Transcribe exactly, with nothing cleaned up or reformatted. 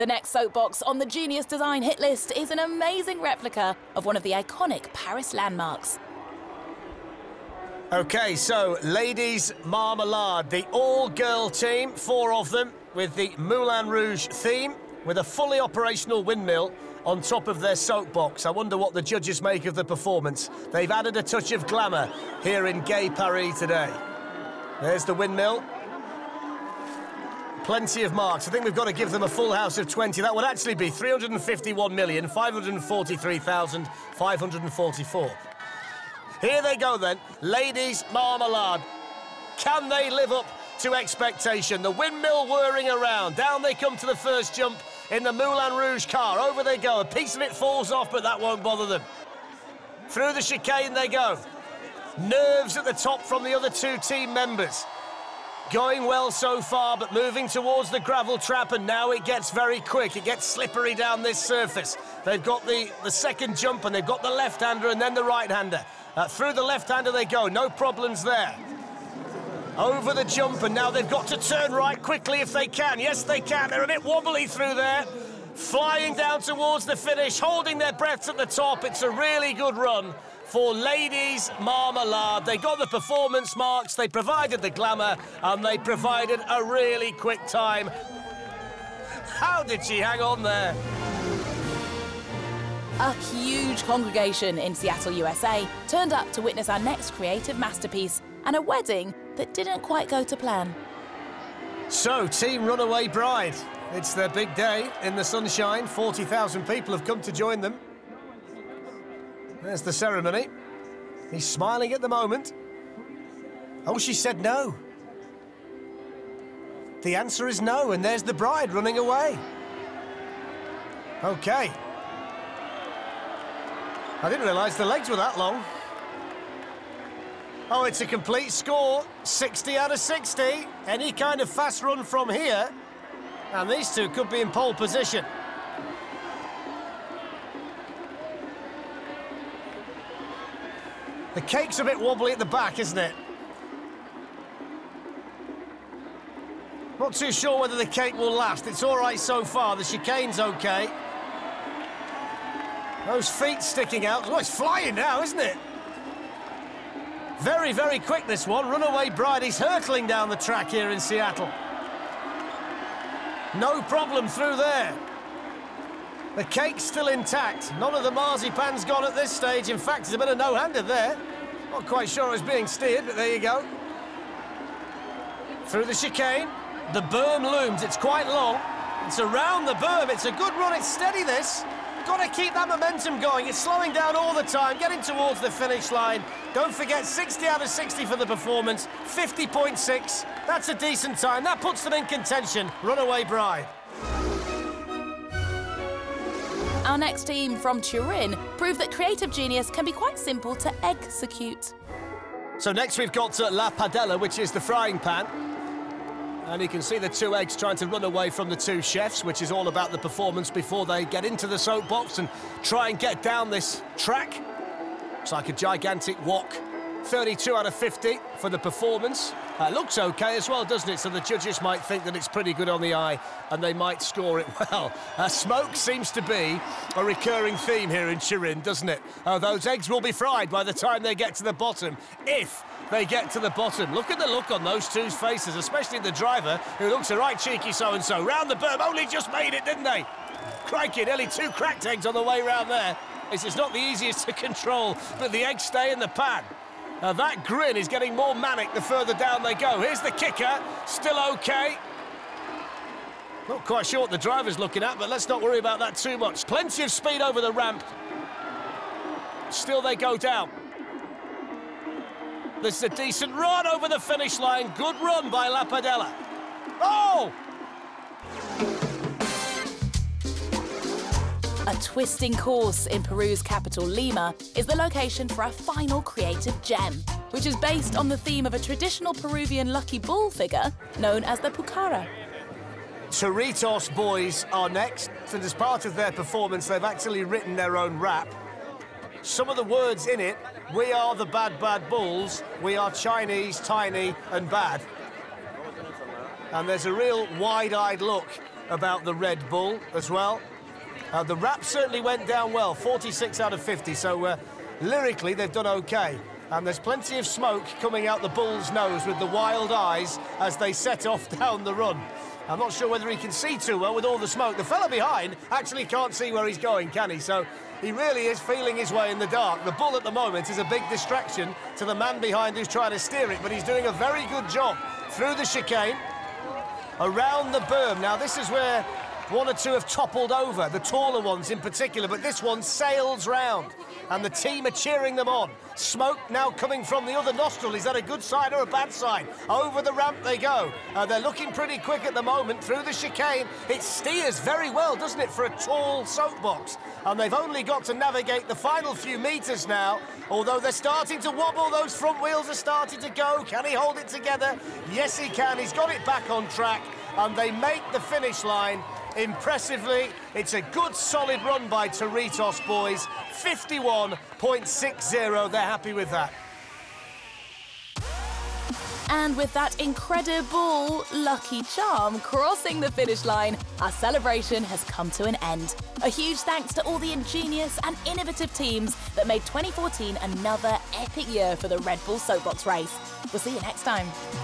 The next soapbox on the Genius Design hit list is an amazing replica of one of the iconic Paris landmarks. OK, so Ladies Marmalade, the all-girl team, four of them, with the Moulin Rouge theme, with a fully operational windmill on top of their soapbox. I wonder what the judges make of the performance. They've added a touch of glamour here in Gay Paris today. There's the windmill. Plenty of marks. I think we've got to give them a full house of twenty. That would actually be three hundred fifty-one million, five hundred forty-three thousand, five hundred forty-four. Here they go then, Ladies Marmalade. Can they live up to expectation? The windmill whirring around. Down they come to the first jump in the Moulin Rouge car. Over they go. A piece of it falls off, but that won't bother them. Through the chicane they go. Nerves at the top from the other two team members. Going well so far, but moving towards the gravel trap, and now it gets very quick. It gets slippery down this surface. They've got the, the second jump, and they've got the left-hander and then the right-hander. Uh, through the left-hander they go, no problems there. Over the jump, and now they've got to turn right quickly if they can. Yes, they can. They're a bit wobbly through there. Flying down towards the finish, holding their breaths at the top. It's a really good run for Ladies Marmalade. They got the performance marks, they provided the glamour, and they provided a really quick time. How did she hang on there? A huge congregation in Seattle, U S A, turned up to witness our next creative masterpiece and a wedding that didn't quite go to plan. So, Team Runaway Bride. It's their big day in the sunshine. forty thousand people have come to join them. There's the ceremony. He's smiling at the moment. Oh, she said no. The answer is no, and there's the bride running away. OK. I didn't realise the legs were that long. Oh, it's a complete score. sixty out of sixty. Any kind of fast run from here, and these two could be in pole position. The cake's a bit wobbly at the back, isn't it? Not too sure whether the cake will last. It's all right so far. The chicane's OK. Those feet sticking out. Oh, it's flying now, isn't it? Very, very quick, this one. Runaway Bride. He's hurtling down the track here in Seattle. No problem through there. The cake's still intact. None of the marzipan's gone at this stage. In fact, there's a bit of no-hander there. Not quite sure it was being steered, but there you go. Through the chicane. The berm looms. It's quite long. It's around the berm. It's a good run. It's steady, this. Got to keep that momentum going. It's slowing down all the time, getting towards the finish line. Don't forget, sixty out of sixty for the performance. fifty point six. That's a decent time. That puts them in contention. Runaway Bride. Our next team from Turin proved that creative genius can be quite simple to execute. So next we've got uh, La Padella, which is the frying pan. And you can see the two eggs trying to run away from the two chefs, which is all about the performance before they get into the soapbox and try and get down this track. It's like a gigantic wok. thirty-two out of fifty for the performance. Uh, looks OK as well, doesn't it? So the judges might think that it's pretty good on the eye and they might score it well. Uh, smoke seems to be a recurring theme here in Turin, doesn't it? Uh, those eggs will be fried by the time they get to the bottom, if they get to the bottom. Look at the look on those two's faces, especially the driver, who looks a right cheeky so-and-so. Round the berm, only just made it, didn't they? Crikey, nearly two cracked eggs on the way round there. This is not the easiest to control, but the eggs stay in the pan. Uh, that grin is getting more manic the further down they go. Here's the kicker, still OK. Not quite sure what the driver's looking at, but let's not worry about that too much. Plenty of speed over the ramp. Still they go down. This is a decent run over the finish line. Good run by La Padella. Oh! A twisting course in Peru's capital, Lima, is the location for our final creative gem, which is based on the theme of a traditional Peruvian lucky bull figure known as the Pucara. Toritos boys are next, and as part of their performance, they've actually written their own rap. Some of the words in it: we are the bad, bad bulls, we are Chinese, tiny and bad. And there's a real wide-eyed look about the Red Bull as well. Uh, the rap certainly went down well, forty-six out of fifty, so uh, lyrically they've done OK. And there's plenty of smoke coming out the bull's nose with the wild eyes as they set off down the run. I'm not sure whether he can see too well with all the smoke. The fella behind actually can't see where he's going, can he? So he really is feeling his way in the dark. The bull at the moment is a big distraction to the man behind who's trying to steer it, but he's doing a very good job through the chicane, around the berm. Now, this is where one or two have toppled over, the taller ones in particular, but this one sails round, and the team are cheering them on. Smoke now coming from the other nostril. Is that a good sign or a bad sign? Over the ramp they go. Uh, they're looking pretty quick at the moment through the chicane. It steers very well, doesn't it, for a tall soapbox? And they've only got to navigate the final few metres now, although they're starting to wobble. Those front wheels are starting to go. Can he hold it together? Yes, he can. He's got it back on track, and they make the finish line. Impressively, it's a good, solid run by Toritos boys. fifty-one point six zero, they're happy with that. And with that incredible lucky charm crossing the finish line, our celebration has come to an end. A huge thanks to all the ingenious and innovative teams that made twenty fourteen another epic year for the Red Bull Soapbox race. We'll see you next time.